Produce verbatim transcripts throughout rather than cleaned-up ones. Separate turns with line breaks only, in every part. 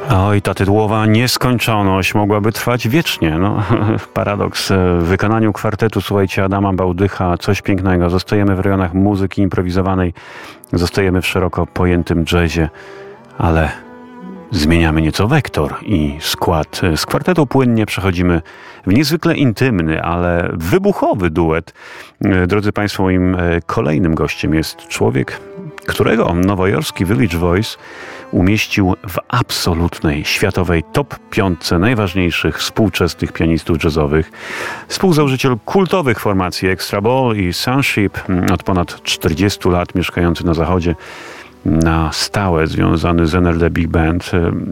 Oj, ta tytułowa nieskończoność mogłaby trwać wiecznie. No, paradoks. W wykonaniu kwartetu, słuchajcie, Adama Bałdycha, coś pięknego. Zostajemy w rejonach muzyki improwizowanej, zostajemy w szeroko pojętym jazzie, ale zmieniamy nieco wektor i skład. Z kwartetu płynnie przechodzimy w niezwykle intymny, ale wybuchowy duet. Drodzy Państwo, moim kolejnym gościem jest człowiek, którego nowojorski Village Voice umieścił w absolutnej światowej top piątce najważniejszych współczesnych pianistów jazzowych. Współzałożyciel kultowych formacji Extra Ball i Sunship, od ponad czterdziestu lat mieszkający na zachodzie, na stałe związany z N R D Big Band,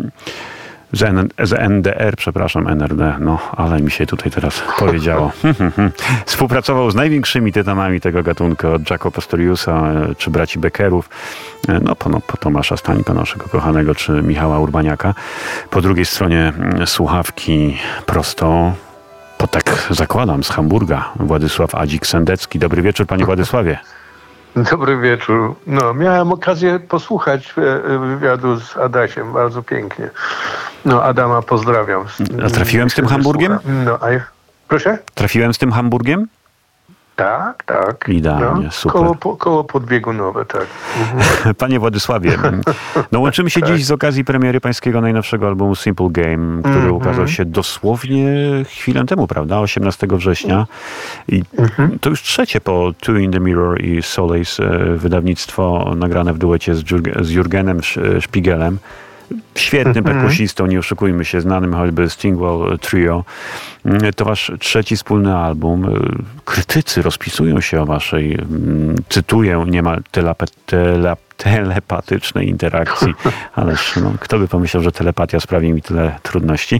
z, N- z N D R, przepraszam, N R D, no ale mi się tutaj teraz powiedziało. Współpracował z największymi tytanami tego gatunku, od Jaco Pastoriusa czy braci Beckerów, no po, no po Tomasza Stańka, naszego kochanego, czy Michała Urbaniaka. Po drugiej stronie słuchawki prosto, po tak zakładam, z Hamburga, Władysław Adzik-Sendecki. Dobry wieczór, panie Władysławie.
Dobry wieczór. No, miałem okazję posłuchać wywiadu z Adasiem. Bardzo pięknie. No, Adama pozdrawiam.
A trafiłem z tym Hamburgiem?
No, a ja... Proszę?
Trafiłem z tym Hamburgiem?
Tak, tak.
Idealnie,
no,
super.
Koło, po, koło podbiegunowe, tak.
Mhm. Panie Władysławie, no łączymy się tak. dziś z okazji premiery pańskiego najnowszego albumu Simple Game, który mm-hmm. ukazał się dosłownie chwilę temu, prawda? osiemnastego września. I mm-hmm. to już trzecie po Two in the Mirror i Solace wydawnictwo nagrane w duecie z, Jurg- z Jurgenem Szpigelem. Świetnym perkusistą, nie oszukujmy się, znanym choćby Stingwell Trio. To wasz trzeci wspólny album. Krytycy rozpisują się o waszej, cytuję, niemal telep- tele- telepatycznej interakcji. Ależ no, kto by pomyślał, że telepatia sprawi mi tyle trudności.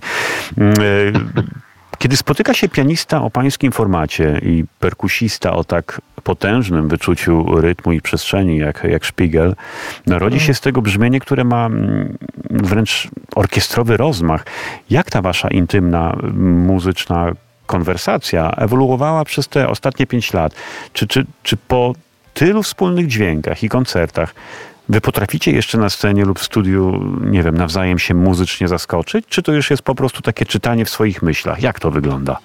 Kiedy spotyka się pianista o pańskim formacie i perkusista o tak potężnym wyczuciu rytmu i przestrzeni jak, jak Szpigel, no rodzi się z tego brzmienie, które ma wręcz orkiestrowy rozmach. Jak ta wasza intymna, muzyczna konwersacja ewoluowała przez te ostatnie pięć lat? Czy, czy, czy po tylu wspólnych dźwiękach i koncertach wy potraficie jeszcze na scenie lub w studiu, nie wiem, nawzajem się muzycznie zaskoczyć? Czy to już jest po prostu takie czytanie w swoich myślach? Jak to wygląda?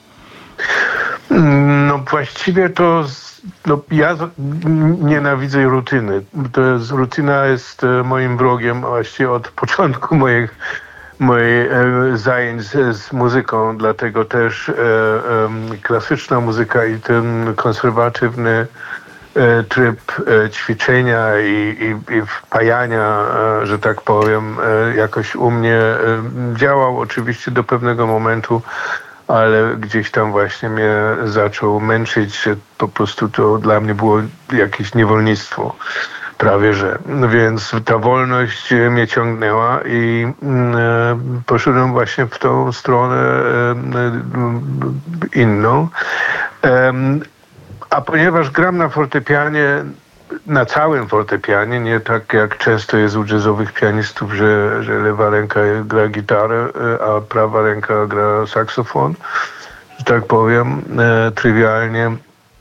No właściwie to no, ja nienawidzę rutyny. To jest, rutyna jest moim wrogiem właściwie od początku moich, moich e, zajęć z, z muzyką. Dlatego też e, e, klasyczna muzyka i ten konserwatywny tryb ćwiczenia i, i, i wpajania, że tak powiem, jakoś u mnie działał oczywiście do pewnego momentu, ale gdzieś tam właśnie mnie zaczął męczyć, że po prostu to dla mnie było jakieś niewolnictwo. Prawie że. Więc ta wolność mnie ciągnęła i e, poszedłem właśnie w tą stronę e, inną. E, A ponieważ gram na fortepianie, na całym fortepianie, nie tak jak często jest u jazzowych pianistów, że, że lewa ręka gra gitarę, a prawa ręka gra saksofon, że tak powiem, e, trywialnie.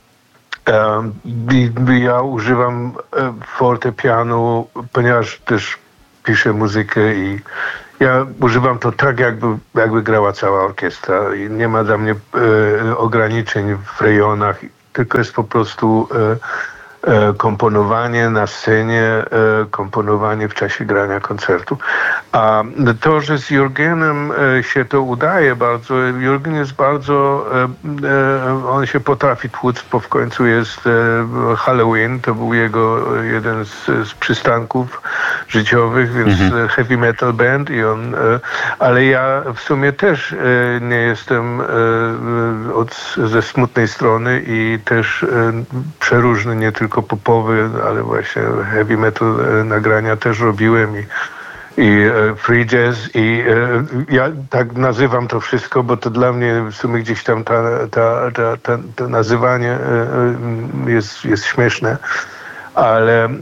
E, ja używam fortepianu, ponieważ też piszę muzykę i ja używam to tak, jakby, jakby grała cała orkiestra i nie ma dla mnie e, ograniczeń w rejonach. Tylko jest po prostu e, e, komponowanie na scenie, e, komponowanie w czasie grania koncertu. A to, że z Jurgenem e, się to udaje bardzo, Jurgen jest bardzo, e, e, on się potrafi tłuc, bo w końcu jest e, Halloween, to był jego jeden z, z przystanków życiowych, więc mhm. heavy metal band i on, e, ale ja w sumie też e, nie jestem e, od, ze smutnej strony i też e, przeróżny, nie tylko popowy, ale właśnie heavy metal e, nagrania też robiłem i i e, free jazz i e, ja tak nazywam to wszystko, bo to dla mnie w sumie gdzieś tam ta, ta, ta, ta, to nazywanie e, jest, jest śmieszne, ale e,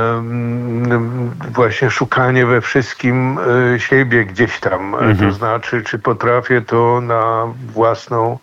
właśnie szukanie we wszystkim e, siebie gdzieś tam, mhm. to znaczy czy potrafię to na własną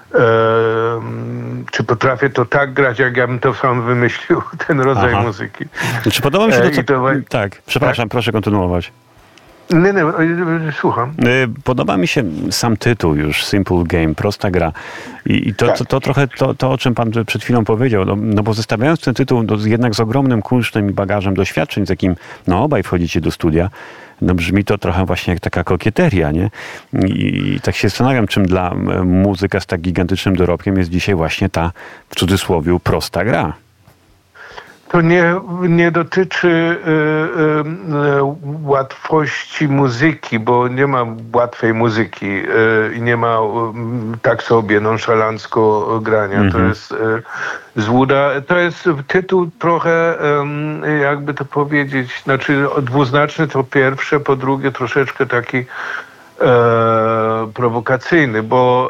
Ehm, czy potrafię to tak grać, jak ja bym to sam wymyślił, ten rodzaj Aha. muzyki.
Czy podoba mi się to, co...
to...
Tak, przepraszam, tak? Proszę kontynuować.
Nie, nie, słucham.
Podoba mi się sam tytuł już, Simple Game, prosta gra. I, i to, tak. to, to trochę to, to, o czym pan przed chwilą powiedział, no, no bo zestawiając ten tytuł no, jednak z ogromnym kunsztem i bagażem doświadczeń, z jakim no obaj wchodzicie do studia, no brzmi to trochę właśnie jak taka kokieteria, nie? I, i tak się zastanawiam, czym dla muzyka z tak gigantycznym dorobkiem jest dzisiaj właśnie ta, w cudzysłowie, prosta gra.
To nie, nie dotyczy y, y, łatwości muzyki, bo nie ma łatwej muzyki y, i nie ma y, tak sobie nonszalancko grania. Mm-hmm. To jest y, złuda. To jest tytuł trochę, y, jakby to powiedzieć, znaczy dwuznaczny to pierwsze, po drugie troszeczkę taki E, prowokacyjny, bo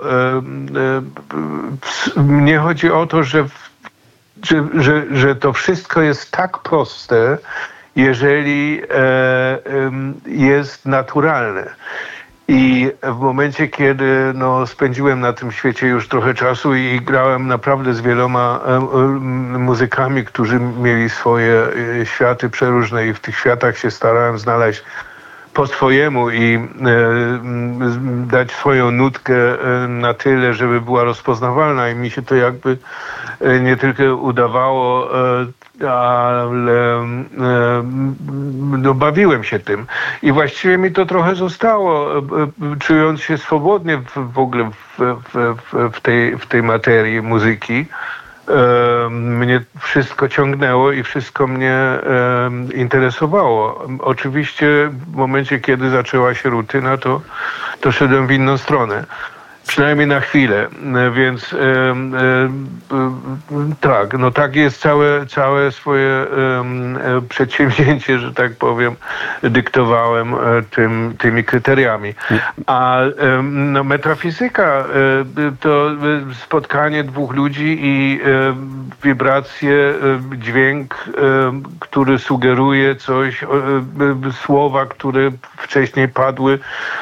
e, e, mnie chodzi o to, że, że, że, że to wszystko jest tak proste, jeżeli e, e, jest naturalne. I w momencie, kiedy no, spędziłem na tym świecie już trochę czasu i grałem naprawdę z wieloma e, e, muzykami, którzy mieli swoje e, światy przeróżne i w tych światach się starałem znaleźć po swojemu i e, dać swoją nutkę e, na tyle, żeby była rozpoznawalna i mi się to jakby e, nie tylko udawało, e, ale e, no, bawiłem się tym. I właściwie mi to trochę zostało, e, czując się swobodnie w, w ogóle w, w, w, tej, w tej materii muzyki. Mnie wszystko ciągnęło i wszystko mnie e, interesowało. Oczywiście w momencie, kiedy zaczęła się rutyna, to, to szedłem w inną stronę. Przynajmniej na chwilę, więc e, e, tak, no tak jest całe, całe swoje e, przedsięwzięcie, że tak powiem, dyktowałem e, tym, tymi kryteriami. A e, no, metafizyka e, to spotkanie dwóch ludzi i e, wibracje, e, dźwięk, e, który sugeruje coś, e, e, słowa, które wcześniej padły,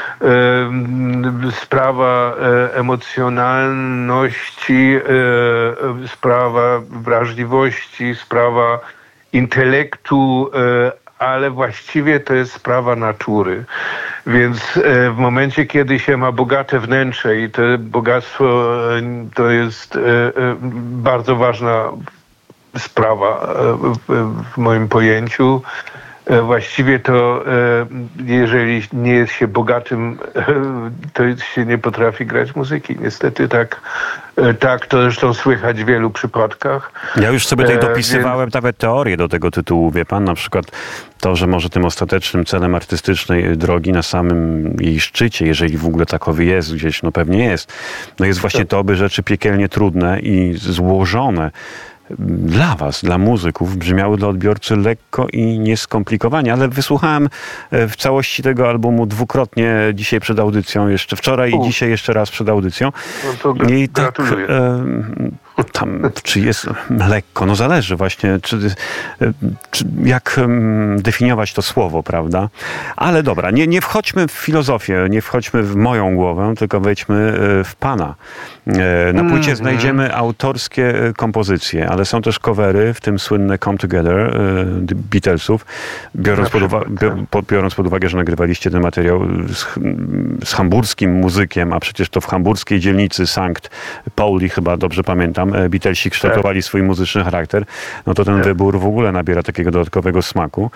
e, sprawa e, emocjonalności, e, sprawa wrażliwości, sprawa intelektu, e, ale właściwie to jest sprawa natury. Więc e, w momencie, kiedy się ma bogate wnętrze i to bogactwo e, to jest e, e, bardzo ważna sprawa e, w, w moim pojęciu, właściwie to, jeżeli nie jest się bogatym, to się nie potrafi grać muzyki. Niestety tak, tak to zresztą słychać w wielu przypadkach.
Ja już sobie tutaj dopisywałem Więc... nawet teorię do tego tytułu, wie pan, na przykład to, że może tym ostatecznym celem artystycznej drogi na samym jej szczycie, jeżeli w ogóle takowy jest gdzieś, no pewnie jest, no jest właśnie to, by rzeczy piekielnie trudne i złożone dla was, dla muzyków, brzmiały dla odbiorcy lekko i nieskomplikowanie, ale wysłuchałem w całości tego albumu dwukrotnie dzisiaj przed audycją, jeszcze wczoraj U. i dzisiaj jeszcze raz przed audycją.
No to gra- I tak e,
tam, czy jest lekko, no zależy właśnie, czy, czy, jak definiować to słowo, prawda? Ale dobra, nie, nie wchodźmy w filozofię, nie wchodźmy w moją głowę, tylko wejdźmy w pana. Na płycie mm, znajdziemy mm. autorskie kompozycje, ale są też covery, w tym słynne Come Together Beatlesów. Biorąc pod, uwa- biorąc pod uwagę, że nagrywaliście ten materiał z, z hamburskim muzykiem, a przecież to w hamburskiej dzielnicy Sankt Pauli, chyba dobrze pamiętam, Beatlesi kształtowali swój muzyczny charakter, no to ten wybór w ogóle nabiera takiego dodatkowego smaku.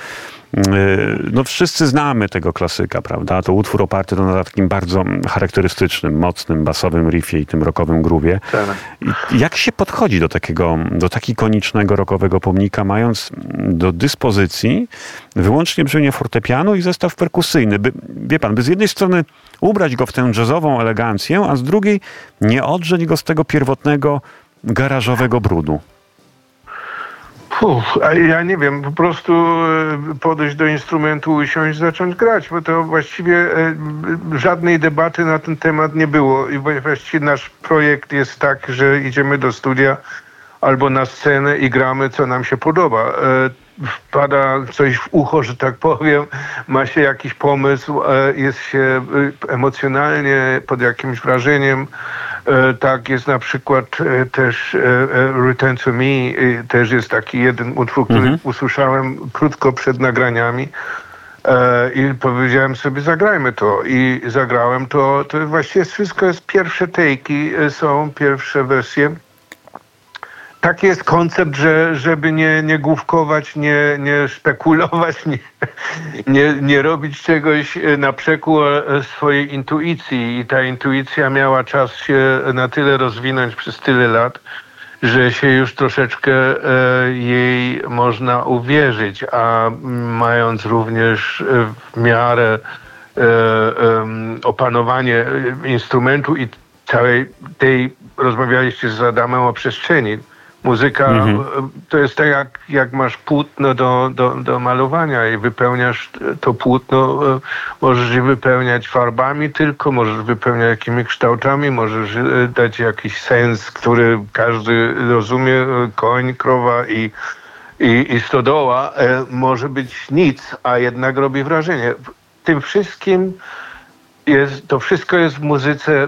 No wszyscy znamy tego klasyka, prawda? To utwór oparty to na takim bardzo charakterystycznym, mocnym, basowym riffie i tym rockowym groove'ie. I jak się podchodzi do takiego, do tak ikonicznego rockowego pomnika, mając do dyspozycji wyłącznie brzmienie fortepianu i zestaw perkusyjny? By, wie pan, by z jednej strony ubrać go w tę jazzową elegancję, a z drugiej nie odrzeć go z tego pierwotnego garażowego brudu.
Uf, a ja nie wiem, po prostu podejść do instrumentu, usiąść, zacząć grać, bo to właściwie e, żadnej debaty na ten temat nie było i właściwie nasz projekt jest tak, że idziemy do studia albo na scenę i gramy, co nam się podoba. E, wpada coś w ucho, że tak powiem, ma się jakiś pomysł, e, jest się emocjonalnie pod jakimś wrażeniem. Tak, jest na przykład też Return to Me, też jest taki jeden utwór, który mm-hmm. usłyszałem krótko przed nagraniami. I powiedziałem sobie, zagrajmy to. I zagrałem to. To właściwie wszystko jest pierwsze take'i, są pierwsze wersje. Taki jest koncept, że żeby nie, nie główkować, nie, nie spekulować, nie, nie, nie robić czegoś na przekór swojej intuicji. I ta intuicja miała czas się na tyle rozwinąć przez tyle lat, że się już troszeczkę e, jej można uwierzyć, a mając również w miarę e, e, opanowanie instrumentu i całej tej, rozmawialiście z Adamem o przestrzeni. Muzyka mhm. to jest tak, jak, jak masz płótno do, do, do malowania i wypełniasz to płótno, możesz je wypełniać farbami tylko, możesz wypełniać jakimiś kształtami, możesz dać jakiś sens, który każdy rozumie, koń, krowa i, i, i stodoła. Może być nic, a jednak robi wrażenie. Tym wszystkim jest, to wszystko jest w muzyce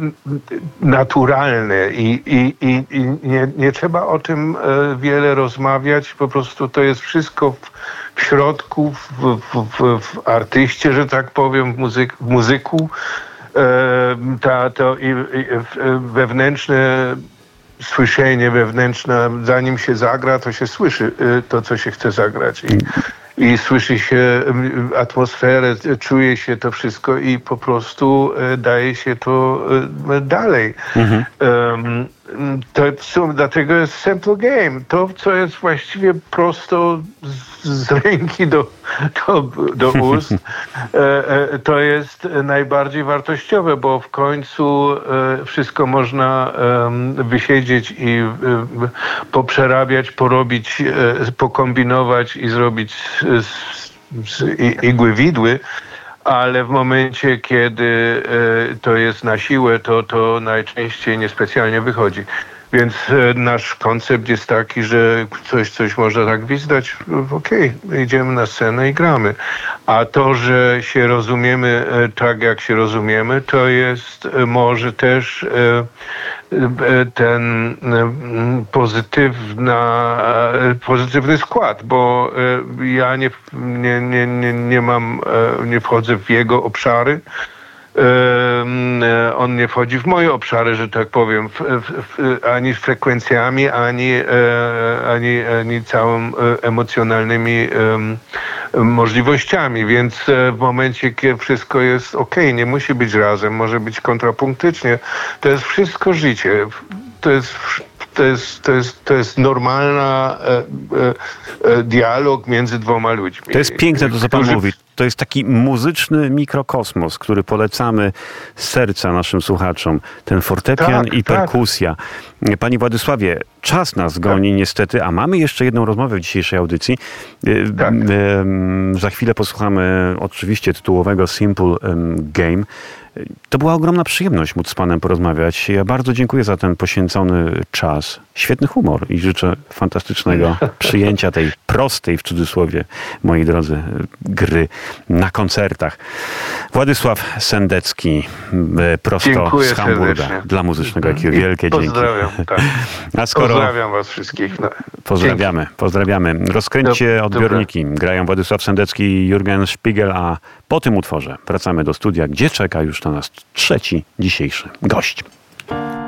naturalne i, i, i, i nie, nie trzeba o tym e, wiele rozmawiać, po prostu to jest wszystko w, w środku, w, w, w, w artyście, że tak powiem, w, muzyk, w muzyku. E, ta, to i, i, wewnętrzne słyszenie, wewnętrzne, zanim się zagra, to się słyszy e, to, co się chce zagrać. I, I słyszy się atmosferę, czuje się to wszystko i po prostu daje się to dalej. Mhm. Um, to są, dlatego jest simple game. To, co jest właściwie prosto z, z ręki do, do, do ust, to jest najbardziej wartościowe, bo w końcu wszystko można wysiedzieć i poprzerabiać, porobić, pokombinować i zrobić z, z igły widły. Ale w momencie, kiedy e, to jest na siłę, to, to najczęściej niespecjalnie wychodzi. Więc e, nasz koncept jest taki, że coś, coś można tak gwizdać, okej, okay, idziemy na scenę i gramy. A to, że się rozumiemy e, tak, jak się rozumiemy, to jest e, może też e, ten pozytywna, pozytywny skład, bo ja nie, nie, nie, nie, nie mam, nie wchodzę w jego obszary. On nie wchodzi w moje obszary, że tak powiem, w, w, ani z frekwencjami, ani, ani, ani całym emocjonalnymi możliwościami, więc w momencie, kiedy wszystko jest okej, nie musi być razem, może być kontrapunktycznie, to jest wszystko życie. To jest, to jest, to jest, to jest normalna e, e, dialog między dwoma ludźmi.
To jest piękne, to co pan mówi. To jest taki muzyczny mikrokosmos, który polecamy z serca naszym słuchaczom. Ten fortepian tak, i perkusja. Tak. Panie Władysławie, czas nas goni tak. niestety, a mamy jeszcze jedną rozmowę w dzisiejszej audycji. Tak. Za chwilę posłuchamy oczywiście tytułowego Simple Game. To była ogromna przyjemność móc z panem porozmawiać. Ja bardzo dziękuję za ten poświęcony czas. Świetny humor i życzę fantastycznego przyjęcia tej prostej, w cudzysłowie, moi drodzy, gry na koncertach. Władysław Sendecki, prosto dziękuję z Hamburga serdecznie. Dla Muzycznego I Q. Wielkie dzięki.
Pozdrawiam. Tak.
A skoro...
Pozdrawiam was wszystkich. No.
Pozdrawiamy, dzięki. pozdrawiamy. Rozkręćcie Dob- odbiorniki. Dobra. Grają Władysław Sendecki i Jürgen Szpigiel, a po tym utworze wracamy do studia, gdzie czeka już na nas trzeci dzisiejszy gość.